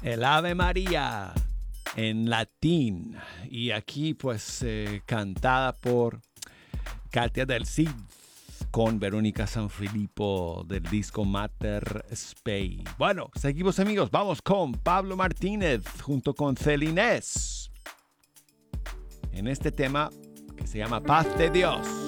El Ave María en latín. Y aquí pues cantada por Katia del Cid con Verónica Sanfilippo del disco Mater Spei. Bueno, seguimos amigos, vamos con Pablo Martínez junto con Celines en este tema que se llama Paz de Dios.